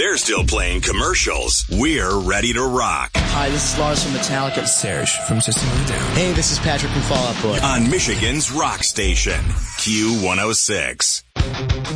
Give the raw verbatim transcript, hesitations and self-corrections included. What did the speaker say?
they're still playing commercials, we're ready to rock. Hi, this is Lars from Metallica. Serge from System of a Down. Hey, this is Patrick from Fall Out Boy. On Michigan's rock station, Q one oh six.